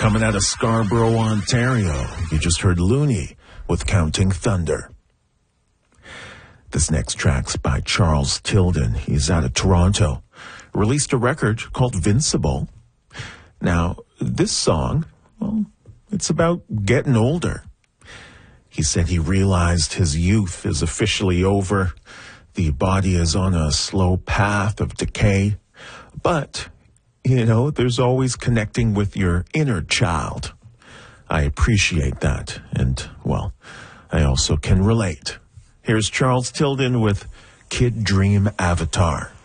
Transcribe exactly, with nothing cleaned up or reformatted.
Coming out of Scarborough, Ontario, you just heard Looney with Counting Thunder. This next track's by Charles Tilden. He's out of Toronto. Released a record called Vincible. Now, this song, well, it's about getting older. He said he realized his youth is officially over. The body is on a slow path of decay. But, you know, there's always connecting with your inner child. I appreciate that. And, well, I also can relate. Here's Charles Tilden with Kid Dream Avatar.